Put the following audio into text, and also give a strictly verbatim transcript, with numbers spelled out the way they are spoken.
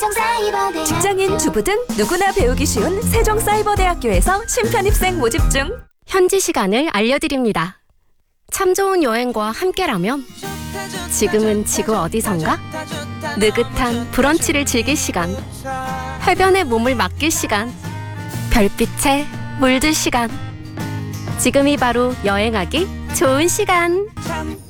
세종사이버대학교. 직장인, 주부든 누구나 배우기 쉬운 세종사이버대학교에서 신편입생 모집 중. 현지 시간을 알려드립니다. 참 좋은 여행과 함께라면 지금은 지구 어디선가? 느긋한 브런치를 즐길 시간, 해변에 몸을 맡길 시간, 별빛에 물들 시간. 지금이 바로 여행하기 좋은 시간.